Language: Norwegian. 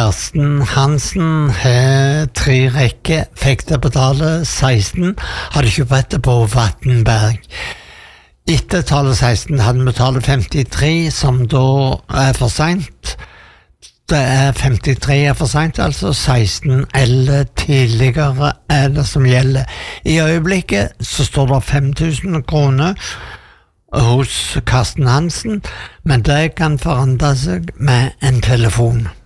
Karsten Hansen har 3 rekker, fikk det betale 16, hadde kjøpt det på Vattenberg. Etter tallet 16 hadde vi tallet 53, som da er for sent. Det er 53 er for sent, altså 16 eller tidligere er det som gjelder. I øyeblikket så står det 5.000 kroner hos Karsten Hansen, men det kan forandre seg med en telefon.